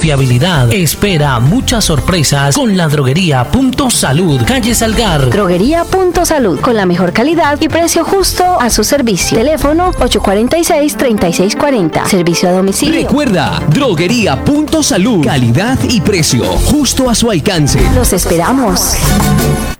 confiabilidad. Espera muchas sorpresas con la droguería Punto Salud, calle Salgar. Droguería Punto Salud, con la mejor calidad y precio justo a su servicio. Teléfono 846-3640. Servicio a domicilio. Recuerda, Droguería Punto Salud, calidad y precio justo a su alcance. Los esperamos.